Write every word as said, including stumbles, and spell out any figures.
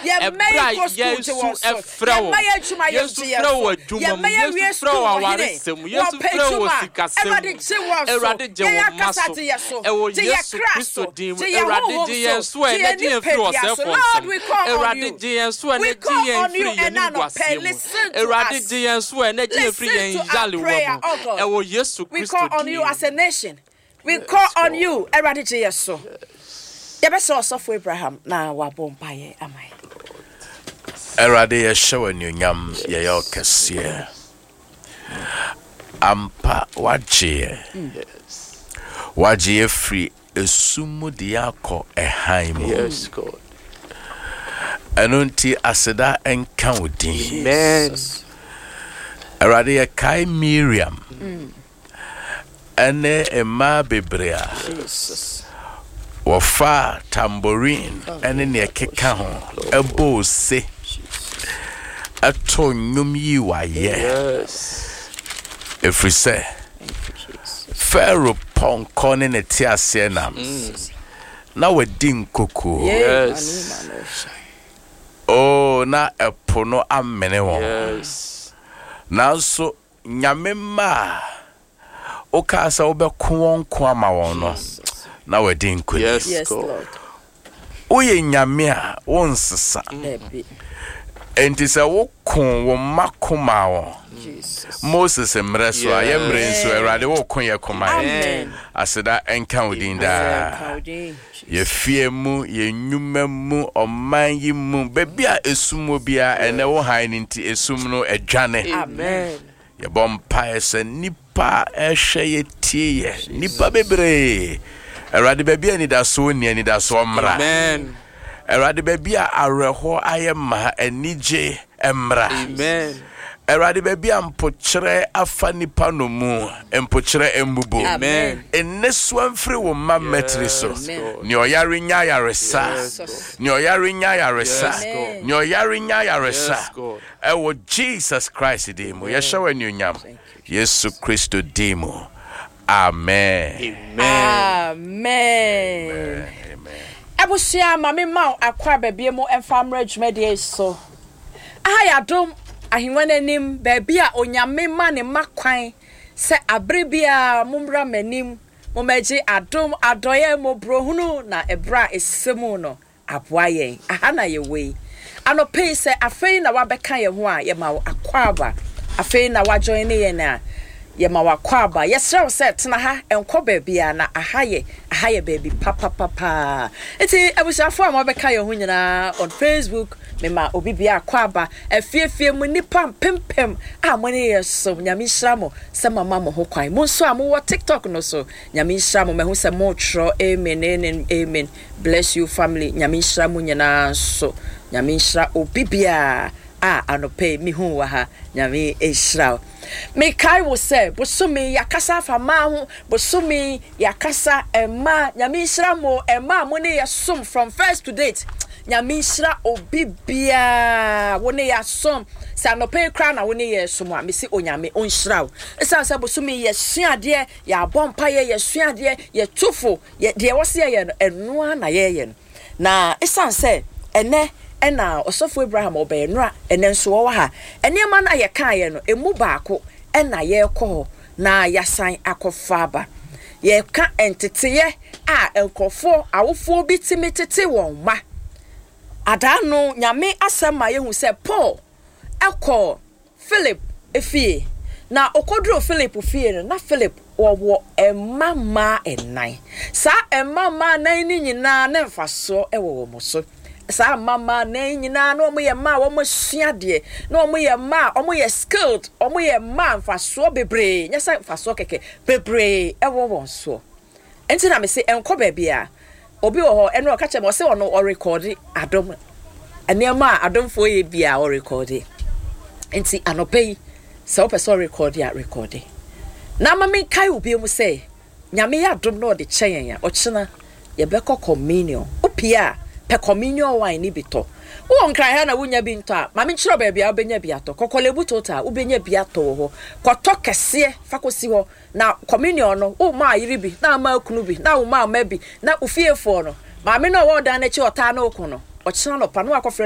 ye may go school to us. Yesu frawo adwuma Yesu frawo awaresem Yesu frawo sikasem Erade je wo maso ewo Yesu Kristo dim Erade je yenso e na je enfri osefo Erade je yenso e na je enfri yenugwasem Erade je yenso e na je enfri yenjale wo ewo Yesu Kristo dim. We call on you as a nation. We call on you Erade je yeso. Yebeso osofo Abraham na wabompaye amai. Erade ye show nyam ye yo kese. Ampa waje. Yes. Waje free esumu diako ehaimu. Yes, God. Anunti aseda enka wodi. Amen. Erade ye kai Miriam. Mm. Ene ema bebrea. Jesus. Wafa tambourine ene ne keka ho ebo se ato nyum yi wa ye. Yes. Every say Pharaoh ponko ne ne ti ase nam na wadi nkoko. Yes. Oh na epo no amene wo. Yes. Na so nyame ma o ka sa obeko won ko ama won no na wadi nkoko. Yes, yes Lord. Oye nyame a wonsesa. Enti se wo kon wo makoma wo. Jesus. Moses emreso ayemre nso Erade wo kon ye koma. Amen. Aseda enka odinda. Ye fiemu ye nyumamu oman yi mu bebia esumo bia ene wo han nti esum no adwane. Amen. Ye bompa ese nipa ehwe ye tie nipa bebre. Erade bebia ni da so ni ani da so mra. Amen. Erade bebia areho ayema anije emra. Amen. Erade bebia mpokyere afa nipa no mu mpokyere embubo. Amen. Enesu amfiri wo mametri so. Ni oyare nya yaresa. Ni oyare nya yaresa. Ni oyare nya yaresa. Ewo Jesus Christ demo. Yeshawe nyunyam. Yesu Kristo demo. Amen. Amen. Amen. Abusia mami ma akwa bebie mu enfamra dwumade so. Aha ya dom ahinwane nim bebia onyame ma ne makwan se abrebia mumra manim momaji adom adoye mo brohunu na ebra esemu no aboayen. Aha na ye we. Anope se afei na wabeka ye ho a ye ma akwaba. Afei na wajoin ye na ye ma wakwaba yesrew set na ha enko bebia na ahaye ahaye baby papa papa eti abushafo am obeka ye ho nyina on Facebook me ma obi bia akwaba afiefie mu nipa pempem a mo ne yeso nyame hyiramo se mama mo ho kwan mo so am wo TikTok no so nyame hyiramo me ho se mo tro amen amen amen bless you family nyame hyiramo nyina so nyame hyira obi bia a anope mi hu wa ha nyame ehyira me kai wo say bosumi yakasa fa ma ho bosumi yakasa ema nyame hyira mo ema mo ne yesom from first to date nyame hyira obibia wo ne yasom sa anope kra na wo ne yesom a me si onyame onhyira wo esa sa bosumi yesuade ya bompa ye yesuade ye tufo ye de wo se ye eno na ye ye na esa say ene ena osofo Abraham obenra enenso wo ha enema na ye kan ye no emu baako ena ye kɔ na yasan akɔfa ba ye ka enteteye a enkofo awofo bi timitete won ma adano nyame asema ye hu se Paul ekɔ Philip efie na okodro Philip fie no na Philip wo emama enan sa emama nan ni nyina na mfaso ewo wo moso sa mama na nyina na omo ye ma wo mo suade na omo ye ma omo ye skilled omo ye ma mfaso bebre nya sa mfaso keke bebre ewo won so enti na me se enko ba bia obi wo ho eno ka che mo se wono o record adom eniema adom fo ye bia o record enti anope se o person record ya record na mama kai obi mu se nyame ya adom na o de kyen ya o chena ye be ko communion opia pe communion wine ni bito wo nkran ha na wunya bi nto a mame nchiro ba bia obenya bi ato kokolebu tota obenya bi ato ho koto kese fakosi ho na communion no wo ma yiri bi na ma kunu bi na wo ma ma bi na ufiefo no mame no wo dan na chi ota na okuno o chira no pa no akofre